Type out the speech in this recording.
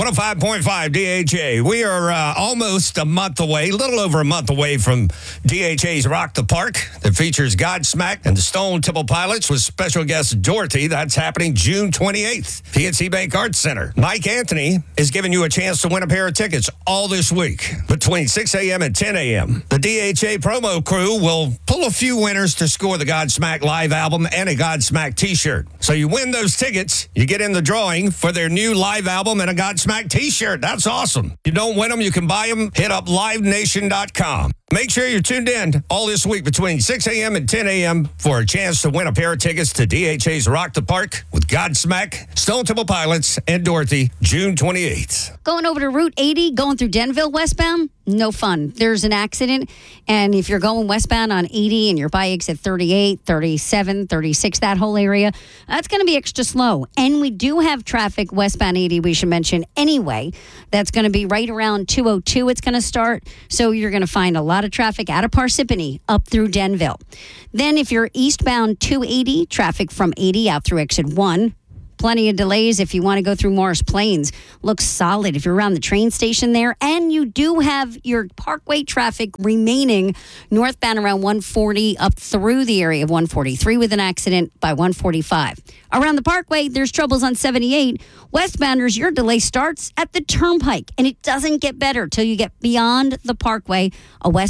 105.5 DHA. We are almost a month away, a little over a month away from DHA's Rock the Park that features Godsmack and the Stone Temple Pilots with special guest Dorothy. That's happening June 28th, PNC Bank Arts Center. Mike Anthony is giving you a chance to win a pair of tickets all this week between 6 a.m. and 10 a.m. The DHA promo crew will pull a few winners to score the Godsmack live album and a Godsmack t-shirt. So you win those tickets, you get in the drawing for their new live album and a Godsmack t-shirt. That's awesome. You don't win them, you can buy them. Hit up livenation.com. Make sure you're tuned in all this week between 6 a.m. and 10 a.m. for a chance to win a pair of tickets to DHA's Rock the Park with Godsmack, Stone Temple Pilots, and Dorothy, June 28th. Going over to Route 80, going through Denville westbound, no fun. There's an accident, and if you're going westbound on 80 and your bike's at 38, 37, 36, that whole area, that's going to be extra slow. And we do have traffic westbound 80, we should mention anyway. That's going to be right around 202 it's going to start. So you're going to find a lot of traffic out of Parsippany up through Denville. Then if you're eastbound 280, traffic from 80 out through exit 1. Plenty of delays if you want to go through Morris Plains. Looks solid if you're around the train station there. And you do have your Parkway traffic remaining northbound around 140 up through the area of 143 with an accident by 145. Around the Parkway, there's troubles on 78. Westbounders, your delay starts at the Turnpike, and it doesn't get better till you get beyond the Parkway. A west